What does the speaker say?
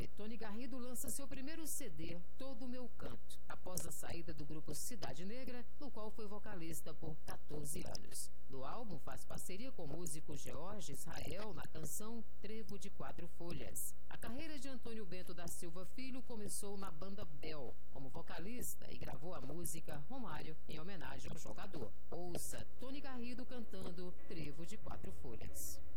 Tony Garrido lança seu primeiro CD, Todo o Meu Canto, após a saída do grupo Cidade Negra, no qual foi vocalista por 14 anos. No álbum faz parceria com o músico George Israel na canção Trevo de Quatro Folhas. A carreira de Antônio Bento da Silva Filho começou na banda Bel, como vocalista, e gravou a música Romário em homenagem ao jogador. Ouça Tony Garrido cantando Trevo de Quatro Folhas.